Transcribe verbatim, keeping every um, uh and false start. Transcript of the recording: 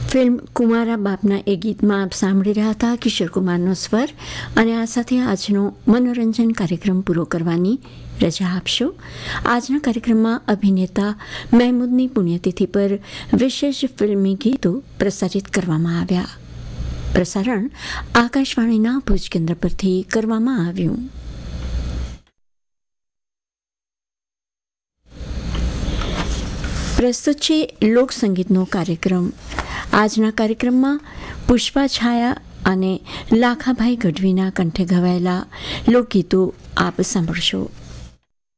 Film કુમારા બાપના એ ગીતમાં આપ સાંભળી રહ્યા હતા કિશોર કુમારનો સ્વર. અને આ સાથે આજનો મનોરંજન કાર્યક્રમ પૂરો કરવાની રજા આપશો. આજના કાર્યક્રમમાં અભિનેતા મહેમૂદની પુણ્યતિથિ પર વિશેષ ફિલ્મી ગીતો પ્રસારિત કરવામાં આવ્યા. પ્રસારણ આકાશવાણીના ભુજ કેન્દ્ર પરથી કરવામાં આવ્યું. પ્રસ્તુત છે લોકસંગીતનો કાર્યક્રમ. આજના કાર્યક્રમમાં પુષ્પા છાયા અને લાખાભાઈ ગઢવીના કંઠે ગવાયેલા લોકગીતો આપ સાંભળશો.